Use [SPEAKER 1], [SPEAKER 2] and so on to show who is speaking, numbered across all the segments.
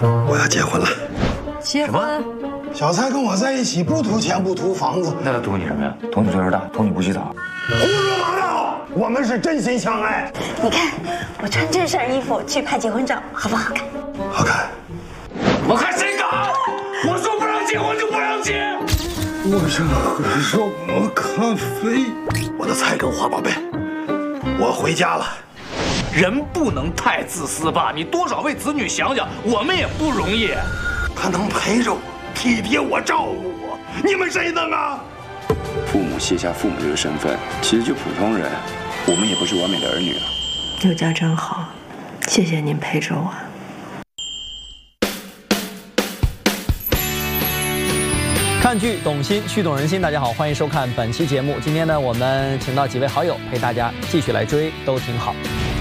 [SPEAKER 1] 我要结婚了。
[SPEAKER 2] 结婚？
[SPEAKER 1] 小蔡跟我在一起，不图钱不图房子，
[SPEAKER 3] 那他图你什么呀？图你岁数大，图你不洗澡。
[SPEAKER 1] 胡说八道！我们是真心相爱。
[SPEAKER 4] 你看，我穿这身衣服去拍结婚照，好不好看？
[SPEAKER 1] 好看。
[SPEAKER 3] 我看谁敢！我说不让结婚就不让结。
[SPEAKER 1] 我想喝什么咖啡？我的菜根花宝贝，我回家了。
[SPEAKER 3] 人不能太自私吧？你多少为子女想想，我们也不容易。
[SPEAKER 1] 他能陪着我，体贴我，照顾我，你们谁能啊？
[SPEAKER 5] 父母卸下父母这个身份，其实就普通人，我们也不是完美的儿女了。
[SPEAKER 2] 有家真好，谢谢您陪着我。
[SPEAKER 6] 看剧懂心，剧懂人心。大家好，欢迎收看本期节目。今天呢，我们请到几位好友陪大家继续来追，都挺好。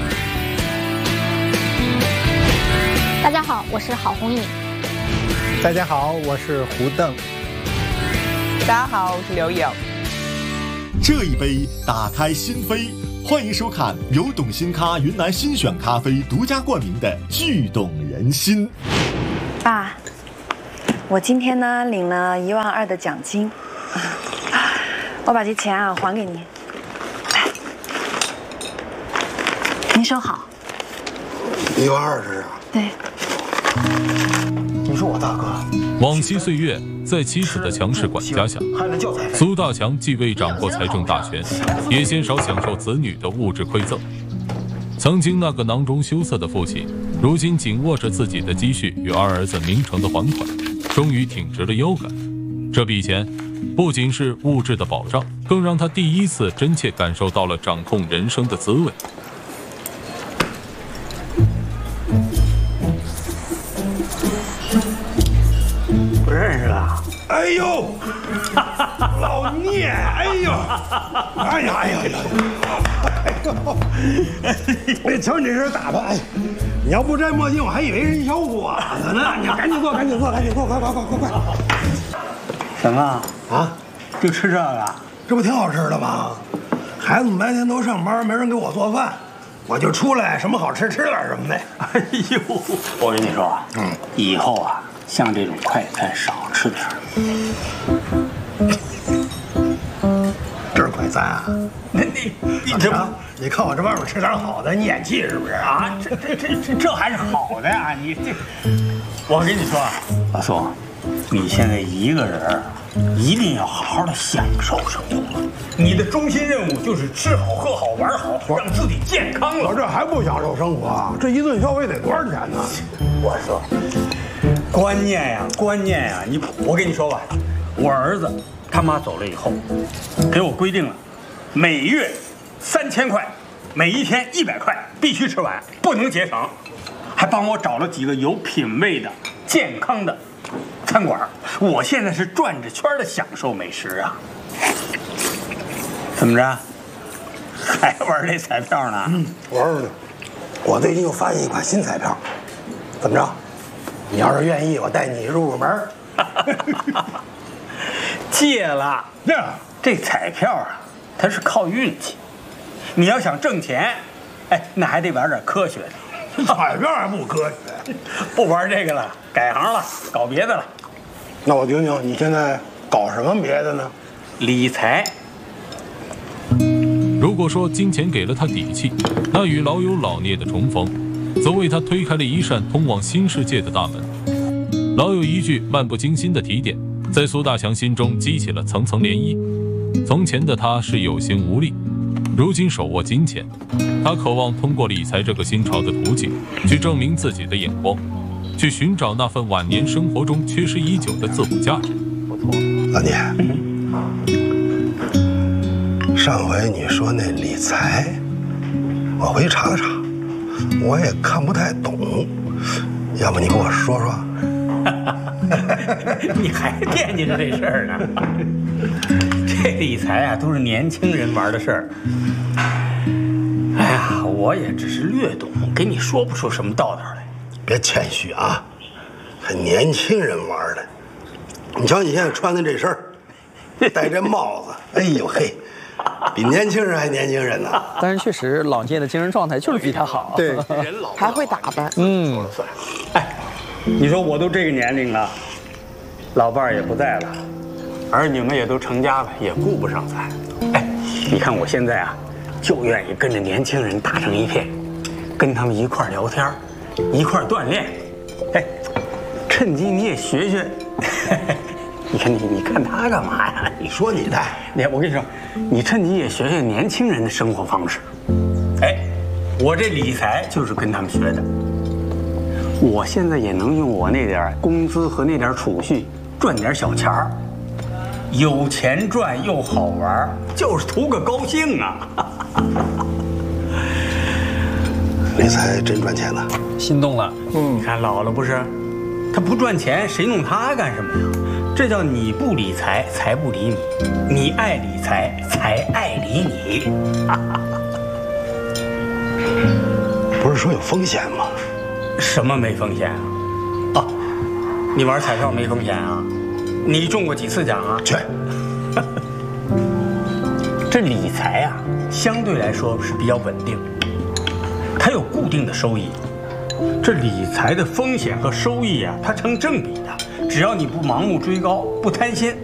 [SPEAKER 7] 大家好，我是郝红颖。
[SPEAKER 8] 大家好，我是胡邓。
[SPEAKER 9] 大家好，我是刘颖。
[SPEAKER 10] 这一杯打开心扉，欢迎收看由懂心咖云南新选咖啡独家冠名的剧懂人心。
[SPEAKER 4] 爸，我今天呢领了12000的奖金，我把这钱啊还给您，您收好。
[SPEAKER 1] 12000是啊？
[SPEAKER 4] 对。
[SPEAKER 1] 你说我大哥。
[SPEAKER 11] 往昔岁月，在妻子的强势管辖下，苏大强既未掌握财政大权，也鲜少享受子女的物质馈赠。曾经那个囊中羞涩的父亲，如今紧握着自己的积蓄与二儿子明成的还款，终于挺直了腰杆。这笔钱不仅是物质的保障，更让他第一次真切感受到了掌控人生的滋味。
[SPEAKER 1] 不认识了？哎呦，老聂！哎呦，哎呀哎呀哎呦！哎，瞧你这身打扮，哎，你要不摘墨镜，我还以为是小伙子呢。你赶紧坐，赶紧坐，赶紧坐，快快快快快！
[SPEAKER 8] 什么
[SPEAKER 1] 啊？
[SPEAKER 8] 就吃这个？
[SPEAKER 1] 这不挺好吃的吗？孩子们白天都上班，没人给我做饭，我就出来什么好吃吃点什么呗。
[SPEAKER 8] 哎呦，我跟你说，以后啊，像这种快餐少吃点。
[SPEAKER 1] 这是快餐啊？你这不，你看我这外面吃点好的，你演技是不是
[SPEAKER 8] 啊？这还是好的呀！你这，我跟你说，老苏，你现在一个人，一定要好好的享受生活。你的中心任务就是吃好、喝好、玩好，让自己健康了。
[SPEAKER 1] 我这还不享受生活啊？这一顿消费得多少钱呢？
[SPEAKER 8] 我说，观念呀，我跟你说吧，我儿子他妈走了以后，给我规定了，每月3000块，每一天100块，必须吃完，不能节省。还帮我找了几个有品位的、健康的餐馆。我现在是转着圈的享受美食啊。怎么着？还玩这彩票呢？
[SPEAKER 1] 玩呢。我最近又发现一款新彩票，怎么着？你要是愿意，我带你入门。
[SPEAKER 8] 戒了。这彩票啊，它是靠运气。你要想挣钱，哎，那还得玩点科学的。
[SPEAKER 1] 彩票还不科学？
[SPEAKER 8] 不玩这个了，改行了，搞别的了。
[SPEAKER 1] 那我听听，你现在搞什么别的呢？
[SPEAKER 8] 理财。
[SPEAKER 11] 如果说金钱给了他底气，那与老友老聂的重逢，则为他推开了一扇通往新世界的大门。老友一句漫不经心的提点，在苏大强心中激起了层层涟漪。从前的他是有心无力，如今手握金钱，他渴望通过理财这个新潮的途径，去证明自己的眼光，去寻找那份晚年生活中缺失已久的自我价值。
[SPEAKER 1] 不错，老聂，上回你说那理财，我回去查了查，我也看不太懂，要不你跟我说说？
[SPEAKER 8] 你还惦记着这事儿呢？这理财啊，都是年轻人玩的事儿。哎呀，我也只是略懂，给你说不出什么道道来。
[SPEAKER 1] 别谦虚啊，还年轻人玩的。你瞧你现在穿的这身儿，戴这帽子，哎呦嘿，比年轻人还年轻人呢。
[SPEAKER 6] 但是确实，老聂的精神状态就是比他好。
[SPEAKER 8] 对，
[SPEAKER 9] 还会打扮。
[SPEAKER 8] 哎， 你说我都这个年龄了，老伴儿也不在了，儿女们也都成家了，也顾不上咱。哎，你看我现在啊，就愿意跟着年轻人打成一片，跟他们一块儿聊天，一块儿锻炼。哎，趁机你也学学。你看他干嘛呀？
[SPEAKER 1] 你说你的，
[SPEAKER 8] 我跟你说，你趁机也学学年轻人的生活方式。哎，我这理财就是跟他们学的。我现在也能用我那点工资和那点储蓄赚点小钱儿，有钱赚又好玩，就是图个高兴啊！
[SPEAKER 1] 理财真赚钱了，
[SPEAKER 6] 心动了。
[SPEAKER 8] 你看老了不是，他不赚钱，谁弄他干什么呀？这叫你不理财，财不理你；你爱理财，财爱理你。
[SPEAKER 1] 不是说有风险吗？
[SPEAKER 8] 什么没风险啊？哦，你玩彩票没风险啊？你中过几次奖啊？
[SPEAKER 1] 去。
[SPEAKER 8] 这理财啊，相对来说是比较稳定，它有固定的收益。这理财的风险和收益啊，它成正比的。只要你不盲目追高，不贪心，